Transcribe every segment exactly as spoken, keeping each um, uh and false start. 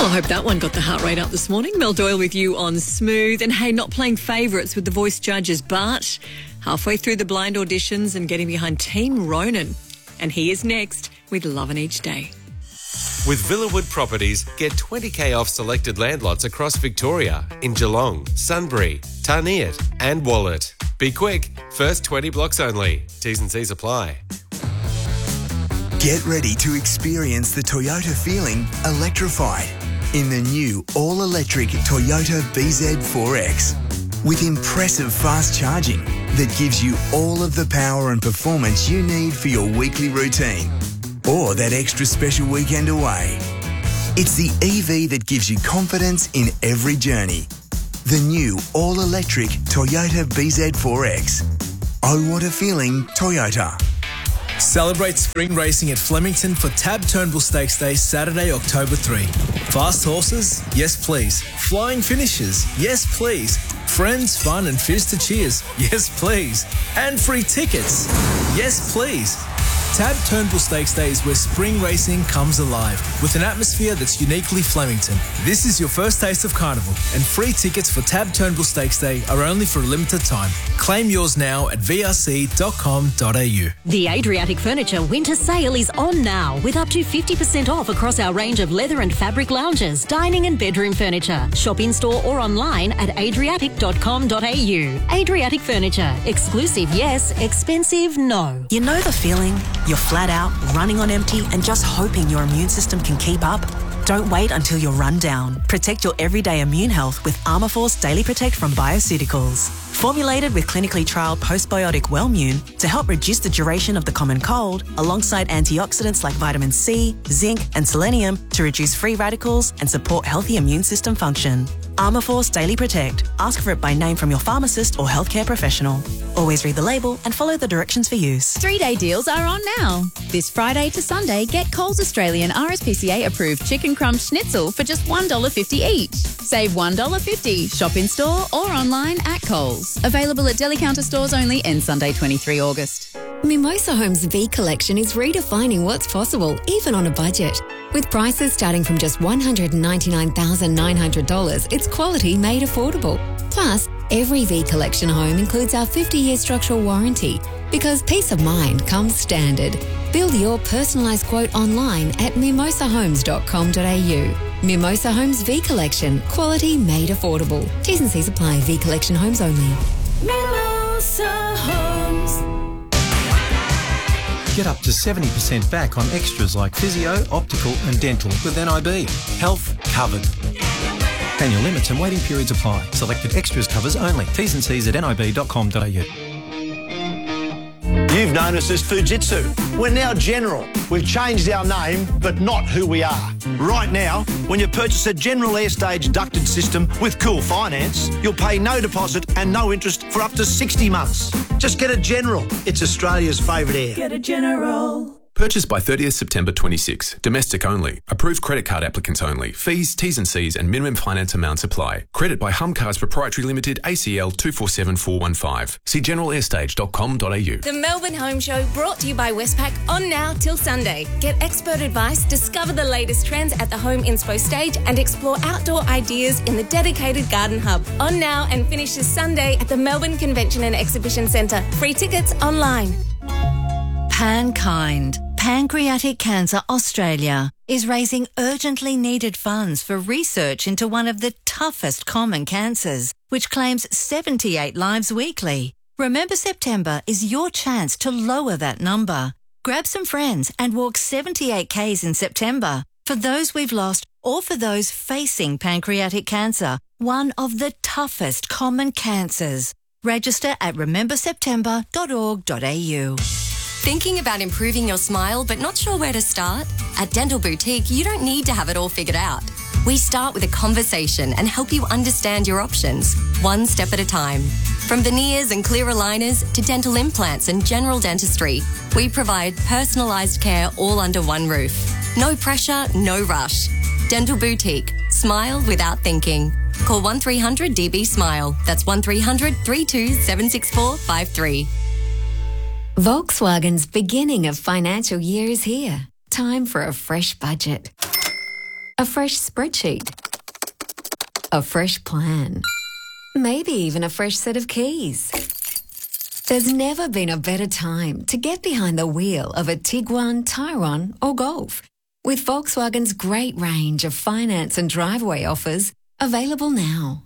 I hope that one got the heart rate up this morning. Mel Doyle with you on Smooth. And hey, not playing favourites with the voice judges, but halfway through the blind auditions and getting behind Team Ronan. And he is next with Lovin' Each Day. With Villawood Properties, get twenty k off selected land lots across Victoria in Geelong, Sunbury, Tarniat and Wallet. Be quick, first twenty blocks only. T's and C's apply. Get ready to experience the Toyota feeling electrified in the new all-electric Toyota B Z four X. With impressive fast charging that gives you all of the power and performance you need for your weekly routine or that extra special weekend away. It's the E V that gives you confidence in every journey. The new all-electric Toyota B Z four X. Oh, what a feeling, Toyota. Celebrate spring racing at Flemington for Tab Turnbull Stakes Day, Saturday, October third. Fast horses? Yes, please. Flying finishes? Yes, please. Friends, fun and fizz to cheers? Yes, please. And free tickets? Yes, please. Tab Turnbull Stakes Day is where spring racing comes alive with an atmosphere that's uniquely Flemington. This is your first taste of carnival, and free tickets for Tab Turnbull Stakes Day are only for a limited time. Claim yours now at v r c dot com dot a u. The Adriatic Furniture Winter Sale is on now with up to fifty percent off across our range of leather and fabric lounges, dining and bedroom furniture. Shop in-store or online at adriatic dot com dot a u. Adriatic Furniture. Exclusive, yes. Expensive, no. You know the feeling? You're flat out, running on empty and just hoping your immune system can keep up? Don't wait until you're run down. Protect your everyday immune health with Armourforce Daily Protect from Bioceuticals. Formulated with clinically trialled postbiotic Wellmune to help reduce the duration of the common cold, alongside antioxidants like vitamin C, zinc and selenium to reduce free radicals and support healthy immune system function. Armourforce Daily Protect. Ask for it by name from your pharmacist or healthcare professional. Always read the label and follow the directions for use. Three-day deals are on now. This Friday to Sunday, get Coles Australian R S P C A approved chicken crumb schnitzel for just one dollar fifty each. Save one dollar fifty. Shop in store or online at Coles. Available at deli counter stores only end Sunday, the twenty-third of August. Mimosa Homes V Collection is redefining what's possible, even on a budget. With prices starting from just one hundred ninety-nine thousand nine hundred dollars, it's quality made affordable. Plus, every V Collection home includes our fifty-year structural warranty, because peace of mind comes standard. Build your personalised quote online at mimosa homes dot com dot a u. Mimosa Homes V Collection, quality made affordable. T's and C's apply. V Collection homes only. Mimosa Homes. Get up to seventy percent back on extras like physio, optical and dental with N I B. Health covered. Annual limits and waiting periods apply. Selected extras covers only. T's and C's at n i b dot com dot a u. You've known us as Fujitsu. We're now General. We've changed our name, but not who we are. Right now, when you purchase a General Airstage ducted system with Cool Finance, you'll pay no deposit and no interest for up to sixty months. Just get a General. It's Australia's favourite air. Get a General. Purchased by thirtieth September twenty-six. Domestic only. Approved credit card applicants only. Fees, T's and C's and minimum finance amounts apply. Credit by Humcars Proprietary Limited, A C L two four seven four one five. See general airstage dot com dot a u. The Melbourne Home Show brought to you by Westpac on now till Sunday. Get expert advice, discover the latest trends at the Home Inspo stage and explore outdoor ideas in the dedicated garden hub. On now and finish this Sunday at the Melbourne Convention and Exhibition Centre. Free tickets online. Pankind, Pancreatic Cancer Australia, is raising urgently needed funds for research into one of the toughest common cancers, which claims seventy-eight lives weekly. Remember September is your chance to lower that number. Grab some friends and walk seventy-eight kays in September for those we've lost or for those facing pancreatic cancer, one of the toughest common cancers. Register at remember september dot org dot a u. Thinking about improving your smile but not sure where to start? At Dental Boutique, you don't need to have it all figured out. We start with a conversation and help you understand your options, one step at a time. From veneers and clear aligners to dental implants and general dentistry, we provide personalised care all under one roof. No pressure, no rush. Dental Boutique. Smile without thinking. Call one three hundred D B SMILE. That's one three hundred, three two seven six four five three. Volkswagen's beginning of financial year is here. Time for a fresh budget. A fresh spreadsheet. A fresh plan. Maybe even a fresh set of keys. There's never been a better time to get behind the wheel of a Tiguan, Tyrone or Golf. With Volkswagen's great range of finance and driveway offers available now.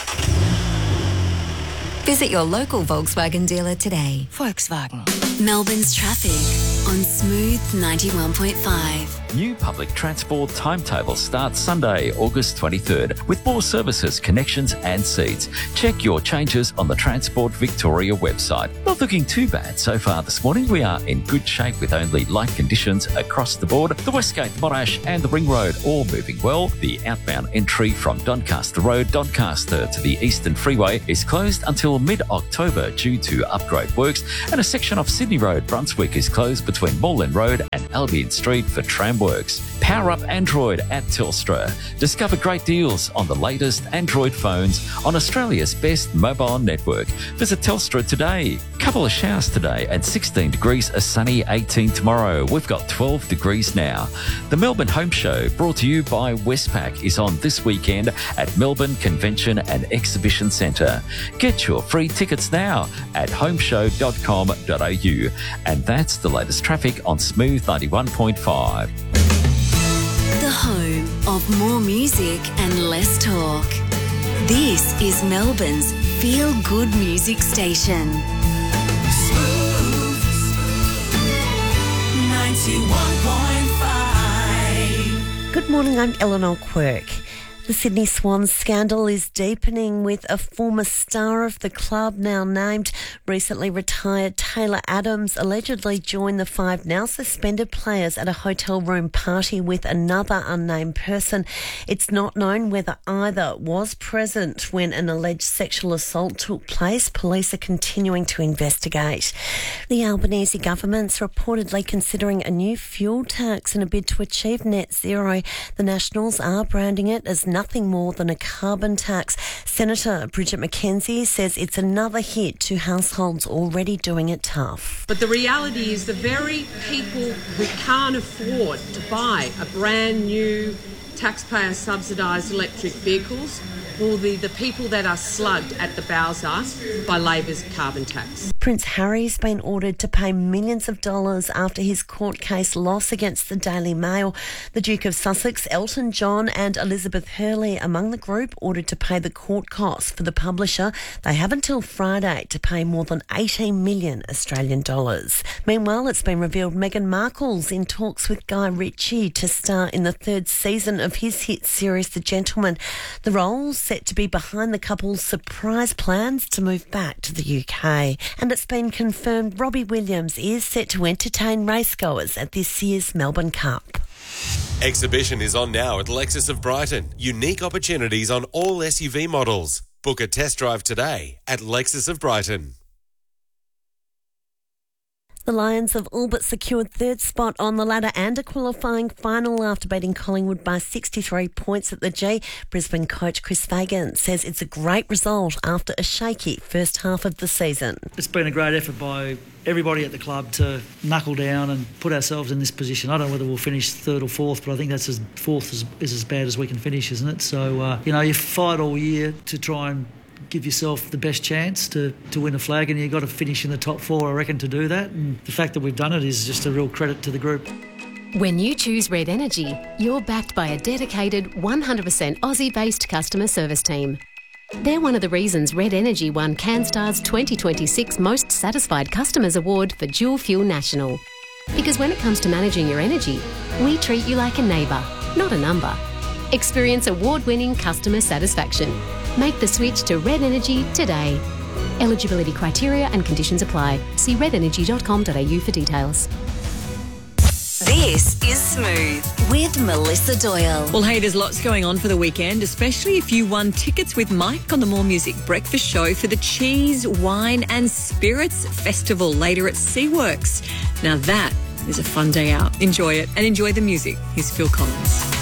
Visit your local Volkswagen dealer today. Volkswagen. Melbourne's traffic on Smooth ninety-one point five. New public transport timetable starts Sunday, August twenty-third, with more services, connections and seats. Check your changes on the Transport Victoria website. Not looking too bad so far this morning. We are in good shape with only light conditions across the board. The Westgate, Monash and the Ring Road all moving well. The outbound entry from Doncaster Road, Doncaster to the Eastern Freeway is closed until mid-October due to upgrade works, and a section of Sydney Road, Brunswick is closed between Moreland Road and Albion Street for tram works. Power up Android at Telstra. Discover great deals on the latest Android phones on Australia's best mobile network. Visit Telstra today. Couple of showers today and sixteen degrees, a sunny eighteen tomorrow. We've got twelve degrees now. The Melbourne Home Show, brought to you by Westpac, is on this weekend at Melbourne Convention and Exhibition Centre. Get your free tickets now at homeshow dot com dot a u. And that's the latest traffic on Smooth ninety-one point five. The home of more music and less talk. This is Melbourne's feel-good music station. Smooth ninety-one point five. Good morning, I'm Eleanor Quirk. The Sydney Swans scandal is deepening, with a former star of the club now named. Recently retired Taylor Adams allegedly joined the five now suspended players at a hotel room party with another unnamed person. It's not known whether either was present when an alleged sexual assault took place. Police are continuing to investigate. The Albanese government's reportedly considering a new fuel tax in a bid to achieve net zero. The Nationals are branding it as nothing more than a carbon tax. Senator Bridget McKenzie says it's another hit to households already doing it tough. But the reality is the very people who can't afford to buy a brand new taxpayer subsidised electric vehicles will be the people that are slugged at the bowser by Labor's carbon tax. Prince Harry's been ordered to pay millions of dollars after his court case loss against the Daily Mail. The Duke of Sussex, Elton John and Elizabeth Hurley among the group ordered to pay the court costs for the publisher. They have until Friday to pay more than eighteen million Australian dollars. Meanwhile, it's been revealed Meghan Markle's in talks with Guy Ritchie to star in the third season of his hit series The Gentleman. The role's set to be behind the couple's surprise plans to move back to the U K. And it's been confirmed Robbie Williams is set to entertain racegoers at this year's Melbourne Cup. Exhibition is on now at Lexus of Brighton. Unique opportunities on all S U V models. Book a test drive today at Lexus of Brighton. The Lions have all but secured third spot on the ladder and a qualifying final after beating Collingwood by sixty-three points at the G. Brisbane coach Chris Fagan says it's a great result after a shaky first half of the season. It's been a great effort by everybody at the club to knuckle down and put ourselves in this position. I don't know whether we'll finish third or fourth, but I think that's as fourth is, is as bad as we can finish, isn't it? So, uh, you know, you fight all year to try and give yourself the best chance to, to win a flag, and you've got to finish in the top four, I reckon, to do that. And the fact that we've done it is just a real credit to the group. When you choose Red Energy, you're backed by a dedicated one hundred percent Aussie-based customer service team. They're one of the reasons Red Energy won CanStar's twenty twenty-six Most Satisfied Customers Award for Dual Fuel National. Because when it comes to managing your energy, we treat you like a neighbour, not a number. Experience award-winning customer satisfaction. Make the switch to Red Energy today. Eligibility criteria and conditions apply. See red energy dot com dot a u for details. This is Smooth with Melissa Doyle. Well, hey, there's lots going on for the weekend, especially if you won tickets with Mike on the More Music Breakfast Show for the Cheese, Wine and Spirits Festival later at Seaworks. Now that is a fun day out. Enjoy it and enjoy the music. Here's Phil Collins.